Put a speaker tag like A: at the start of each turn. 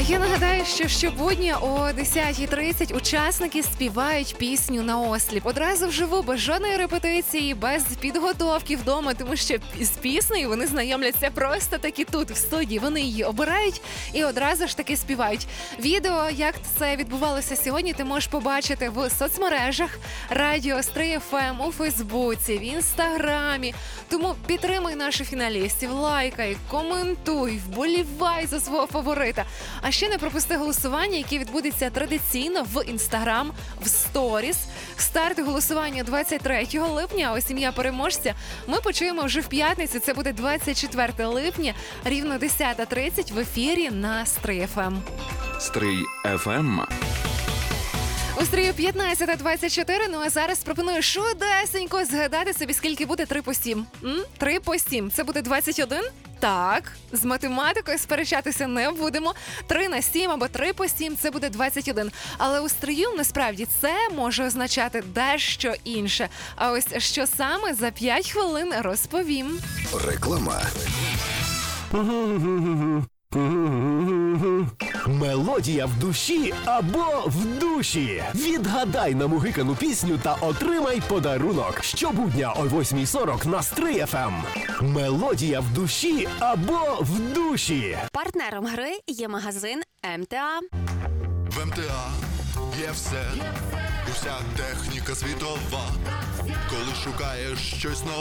A: Я нагадаю, що щобудня о 10:30 учасники співають пісню наосліп. Одразу вживу, без жодної репетиції, без підготовки вдома, тому що з піснею вони знайомляться просто таки тут, в студії. Вони її обирають і одразу ж таки співають. Відео, як це відбувалося сьогодні, ти можеш побачити в соцмережах Радіо Стрий ФМ, у Фейсбуці, в Інстаграмі. Тому підтримуй наших фіналістів, лайкай, коментуй, вболівай за свого фаворита. А ще не пропусти голосування, яке відбудеться традиційно в Інстаграм, в Сторіс. Старт голосування 23 липня, а ось ім'я переможця ми почуємо вже в п'ятницю. Це буде 24 липня, рівно 10:30 в ефірі на Стрий ФМ.
B: Стрий ФМ.
A: У Стрію 15:24, ну а зараз пропоную швидесенько згадати собі, скільки буде 3 по 7. 3 по 7. Це буде 21? Так, з математикою сперечатися не будемо. 3 на 7 або 3 по 7 – це буде 21. Але у Стрію, насправді, це може означати дещо інше. А ось що саме, за 5 хвилин розповім.
C: Реклама. Мелодія в душі або в душі. Відгадай намугикану пісню та отримай подарунок. Щобудня о 8:40 на Стрий ФМ. Мелодія в душі або в душі.
D: Партнером гри є магазин МТА.
E: В МТА є все, уся техніка світова. Коли шукаєш щось нове,